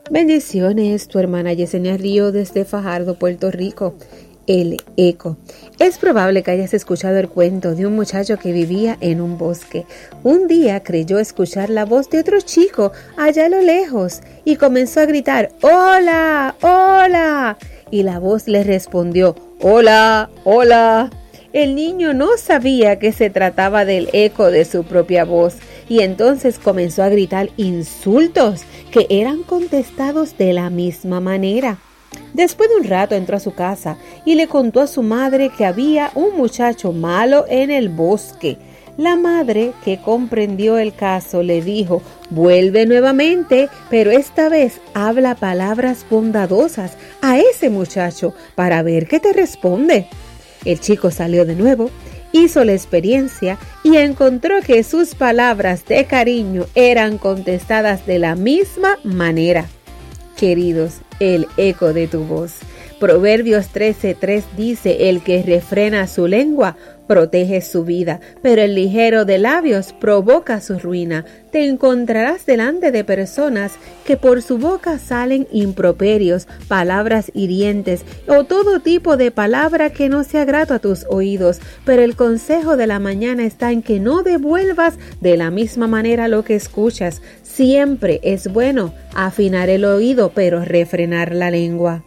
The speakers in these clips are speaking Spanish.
Bendiciones, tu hermana Yesenia Río desde Fajardo, Puerto Rico. El eco. Es probable que hayas escuchado el cuento de un muchacho que vivía en un bosque. Un día creyó escuchar la voz de otro chico allá a lo lejos y comenzó a gritar: ¡Hola! ¡Hola! Y la voz le respondió: ¡Hola! ¡Hola! El niño no sabía que se trataba del eco de su propia voz y entonces comenzó a gritar insultos que eran contestados de la misma manera. Después de un rato entró a su casa y le contó a su madre que había un muchacho malo en el bosque. La madre, que comprendió el caso, le dijo: vuelve nuevamente, pero esta vez habla palabras bondadosas a ese muchacho para ver qué te responde. El chico salió de nuevo, hizo la experiencia y encontró que sus palabras de cariño eran contestadas de la misma manera. Queridos, el eco de tu voz. Proverbios 13:3 dice: el que refrena su lengua protege su vida, pero el ligero de labios provoca su ruina. Te encontrarás delante de personas que por su boca salen improperios, palabras hirientes o todo tipo de palabra que no sea grato a tus oídos, pero el consejo de la mañana está en que no devuelvas de la misma manera lo que escuchas. Siempre es bueno afinar el oído, pero refrenar la lengua.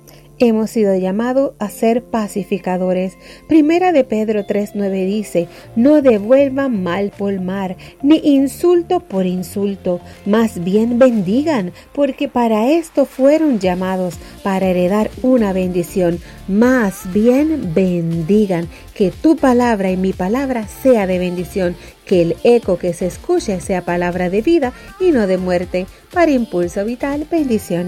Hemos sido llamados a ser pacificadores. Primera de Pedro 3:9 dice: no devuelvan mal por mal, ni insulto por insulto, más bien bendigan, porque para esto fueron llamados, para heredar una bendición. Más bien bendigan, que tu palabra y mi palabra sea de bendición, que el eco que se escuche sea palabra de vida y no de muerte. Para Impulso Vital, bendiciones.